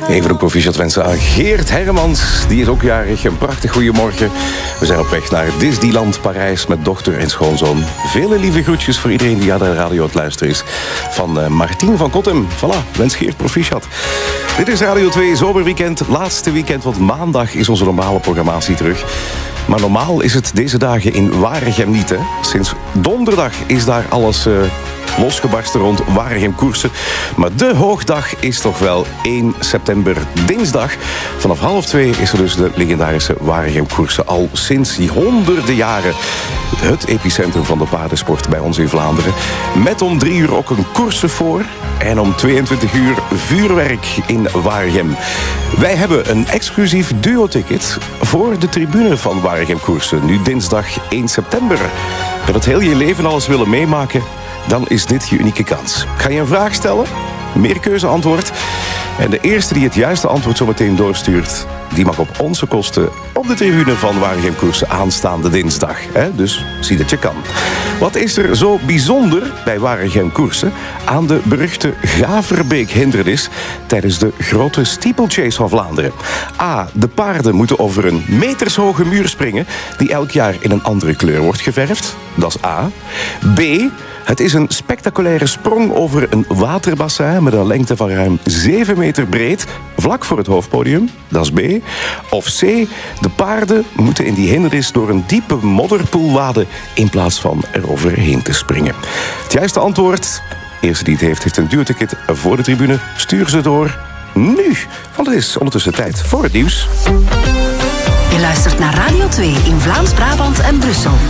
Even een proficiat wensen aan Geert Hermans. Die is ook jarig. Een prachtig goeiemorgen. We zijn op weg naar Disneyland Parijs met dochter en schoonzoon. Vele lieve groetjes voor iedereen die aan de radio aan het luisteren is. Van Martien van Kottem. Voilà, wens Geert proficiat. Dit is Radio 2 Zomerweekend. Laatste weekend, want maandag is onze normale programmatie terug. Maar normaal is het deze dagen in Waregem niet, hè? Sinds donderdag is daar alles losgebarsten rond Waregem koersen. Maar de hoogdag is toch wel 1 september, dinsdag. Vanaf 1:30 is er dus de legendarische Waregem koersen. Al sinds die honderden jaren het epicentrum van de paardensport bij ons in Vlaanderen. Met om 3 uur ook een koersen voor. En om 22 uur vuurwerk in Waregem. Wij hebben een exclusief duo-ticket voor de tribune van Waregem koersen. Nu dinsdag 1 september. Wil het heel je leven alles willen meemaken? Dan is dit je unieke kans. Ga je een vraag stellen? Meerkeuzeantwoord. En de eerste die het juiste antwoord zo meteen doorstuurt, die mag op onze kosten op de tribune van Waregem koersen aanstaande dinsdag. Dus zie dat je kan. Wat is er zo bijzonder bij Waregem koersen aan de beruchte Gaverbeek-hindernis tijdens de grote steeplechase van Vlaanderen? A. De paarden moeten over een metershoge muur springen die elk jaar in een andere kleur wordt geverfd. Dat is A. B. Het is een spectaculaire sprong over een waterbassin met een lengte van ruim 7 meter breed, vlak voor het hoofdpodium. Dat is B. Of C. De paarden moeten in die hindernis door een diepe modderpoel waden in plaats van eroverheen te springen. Het juiste antwoord, de eerste die het heeft een duurticket voor de tribune. Stuur ze door nu, want het is ondertussen tijd voor het nieuws. Je luistert naar Radio 2 in Vlaams-Brabant en Brussel.